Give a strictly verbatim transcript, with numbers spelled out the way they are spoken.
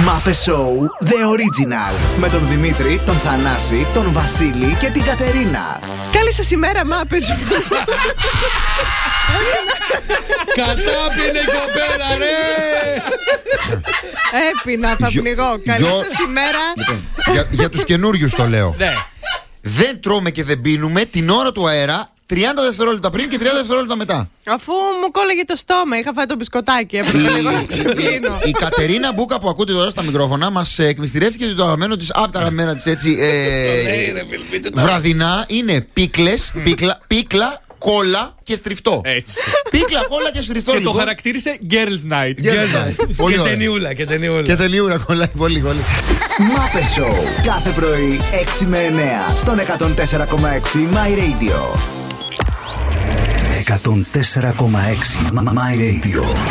Μάπε Show The Original. Με τον Δημήτρη, τον Θανάση, τον Βασίλη και την Κατερίνα. Καλή σας ημέρα, Μάπε Show. Κατάπινε η κοπέλα, ρε! Έπινα, θα πνιγώ. Καλή σας ημέρα. Λοιπόν, για, για τους καινούριους το λέω. Ναι. Δεν τρώμε και δεν πίνουμε την ώρα του αέρα τριάντα δευτερόλεπτα πριν και τριάντα δευτερόλεπτα μετά. Αφού μου κόλλαγε το στόμα, είχα φάει το μπισκοτάκι. Έπρεπε λίγο να ξεπλύνω. Η Κατερίνα Μπούκα που ακούτε τώρα στα μικρόφωνα μας ε, εκμυστηρεύτηκε ότι το αγαπημένο της από τα αγαπημένα της έτσι ε, βραδινά είναι πίκλες, πίκλα, πίκλα, κόλλα και στριφτό. Έτσι. Πίκλα, κόλλα και στριφτό. Και λοιπόν. το χαρακτήρισε Girls Night. Girls Night. Πολύ Και ωραία. ταινιούλα, και ταινιούλα. Και ταινιούρα κολλάει πολύ πολύ. Μάπε Show. Κάθε πρωί έξι με εννέα στον εκατόν τέσσερα κόμμα έξι My Radio. εκατόν τέσσερα κόμμα έξι My Radio.